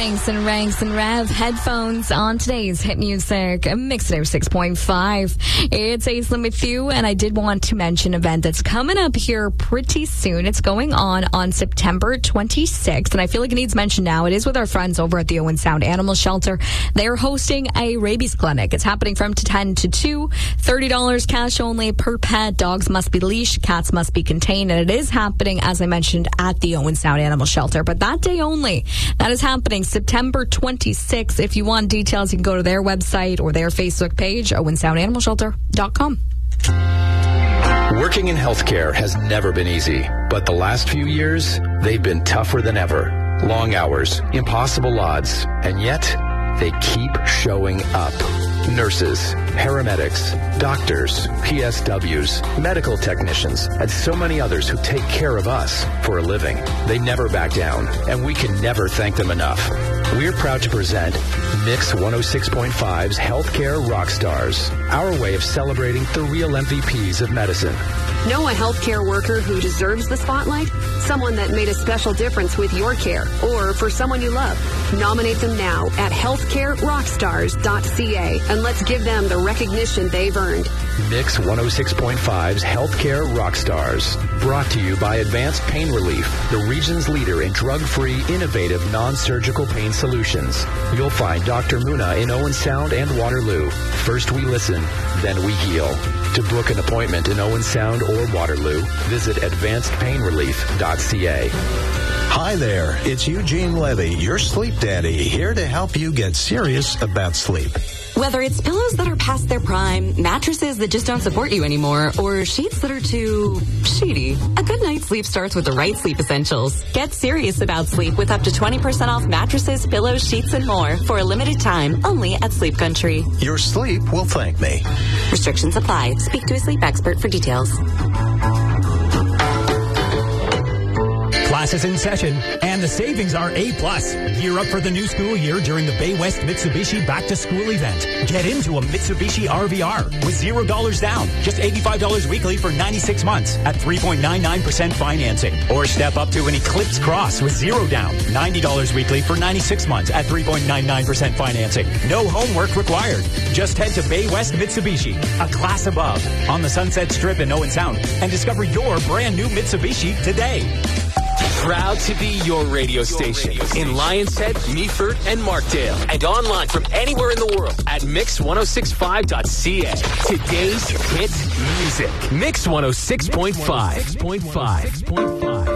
Spanks and Ranks and Rev headphones on today's hit music mix at 6.5. It's Aislinn with you, and I did want to mention an event that's coming up here pretty soon. It's going on September 26th, and I feel like it needs mention now. It is with our friends over at the Owen Sound Animal Shelter. They're hosting a rabies clinic. It's happening from 10 to 2, $30 cash only per pet. Dogs must be leashed, cats must be contained, and it is happening, as I mentioned, at the Owen Sound Animal Shelter, but that day only. That is happening September 26th. If you want details, you can go to their website or their Facebook page, owensoundanimalshelter.com. Working in healthcare has never been easy, but the last few years, they've been tougher than ever. Long hours, impossible odds, and yet they keep showing up. Nurses, paramedics, doctors, PSWs, medical technicians, and so many others who take care of us for a living. They never back down, and we can never thank them enough. We're proud to present Mix 106.5's Healthcare Rockstars, our way of celebrating the real MVPs of medicine. Know a healthcare worker who deserves the spotlight? Someone that made a special difference with your care, or for someone you love. Nominate them now at healthcarerockstars.ca, and let's give them the recognition they've earned. Mix 106.5's Healthcare Rockstars, brought to you by Advanced Pain Relief, the region's leader in drug-free, innovative, non-surgical pain solutions. You'll find Dr. Muna in Owen Sound and Waterloo. First we listen, then we heal. To book an appointment in Owen Sound or Waterloo, visit advancedpainrelief.ca. Hi there, it's Eugene Levy, your sleep daddy, here to help you get serious about sleep. Whether it's pillows that are past their prime, mattresses that just don't support you anymore, or sheets that are too sheety, a good night's sleep starts with the right sleep essentials. Get serious about sleep with up to 20% off mattresses, pillows, sheets, and more for a limited time only at Sleep Country. Your sleep will thank me. Restrictions apply. Speak to a sleep expert for details. Class is in session, and the savings are A+. Gear up for the new school year during the Bay West Mitsubishi Back to School event. Get into a Mitsubishi RVR with $0 down, just $85 weekly for 96 months at 3.99% financing. Or step up to an Eclipse Cross with $0 down, $90 weekly for 96 months at 3.99% financing. No homework required. Just head to Bay West Mitsubishi, a class above, on the Sunset Strip in Owen Sound, and discover your brand new Mitsubishi today. Proud to be your radio station in Lions Head, Meaford, and Markdale. And online from anywhere in the world at mix1065.ca. Today's hit music. Mix 106.5.